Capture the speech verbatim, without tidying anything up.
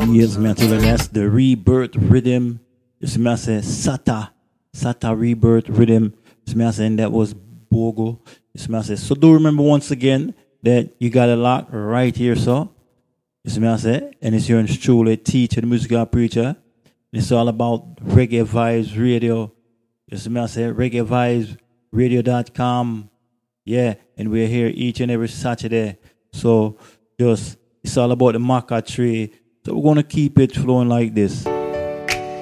Yes, man, so that's the rebirth rhythm. This man said Sata. Sata rebirth rhythm. This man saying that was Bogo. This man said, so do remember once again that you got a lock right here, so. This man said, and it's your truly teacher, the musical preacher. It's all about Reggae Vibes Radio. This man said, reggae vibes radio dot com. Yeah, and we're here each and every Saturday. So just, it's all about the maca tree. So we're going to keep it flowing like this.